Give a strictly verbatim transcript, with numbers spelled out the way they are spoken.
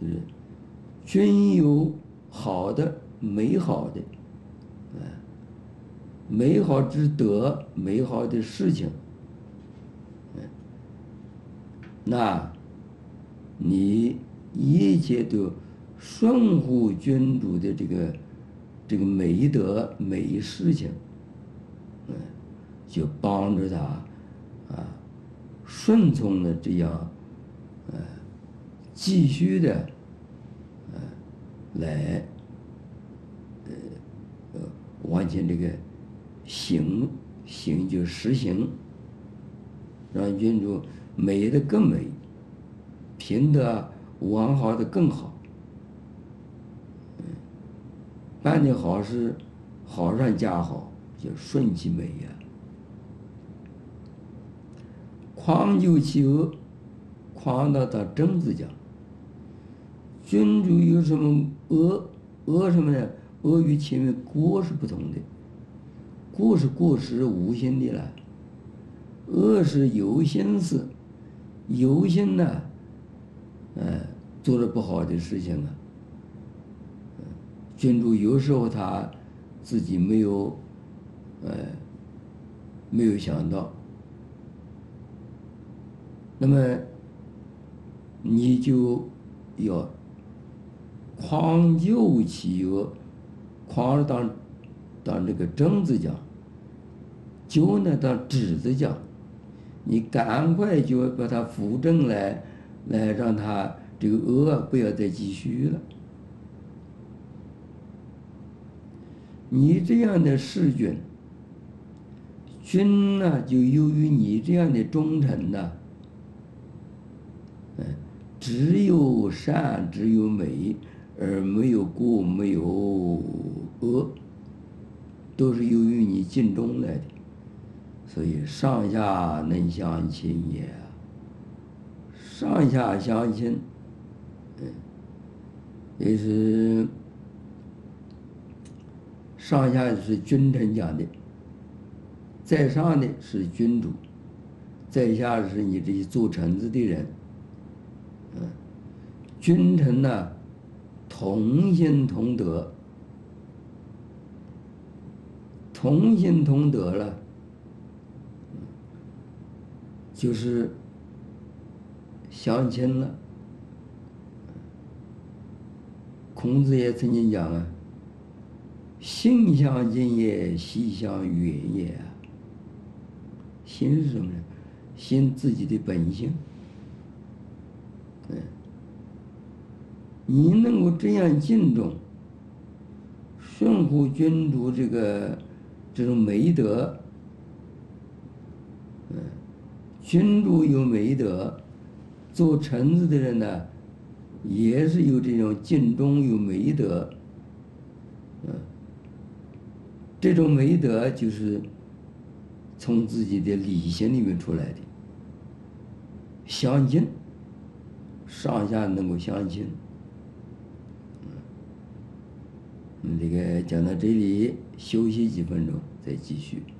就是均有好的、美好的，啊，美好之德、美好的事情，嗯，那你一切都顺乎君主的这个这个美德、美事情，嗯，就帮助他啊，顺从的这样，呃，继续的，呃，来，呃，呃，完成这个行行就实行，让君主美的更美，品德完好的更好，嗯，办的好事，好上加好，就顺其美呀。匡救其恶，匡到到正字讲，君主有什么恶？恶什么呢？恶与前面过是不同的，过是过失无心的了，恶是有心思，有心呢，呃，做了不好的事情啊。君主有时候他自己没有，呃，没有想到，那么你就要匡救其恶，匡当当这个正字讲，救呢当直字讲，你赶快就把它扶正来，来让他这个恶不要再继续了。你这样的弑君，君呢就由于你这样的忠臣呢，嗯，只有善，只有美，而没有过，没有恶，都是由于你尽忠来的，所以上下能相亲也。上下相亲，嗯，也是上下是君臣讲的，在上的是君主，在下是你这些做臣子的人，嗯，君臣呢，同心同德，同心同德了，就是相亲了。孔子也曾经讲啊，心相近也，习相远也啊。心是什么呢？心自己的本性。嗯，你能够这样敬重、顺乎君主这个这种美德，嗯，君主有美德，做臣子的人呢，也是有这种敬重、有美德，嗯，这种美德就是从自己的理性里面出来的，相近，上下能够相近。嗯，这个讲到这里，休息几分钟，再继续。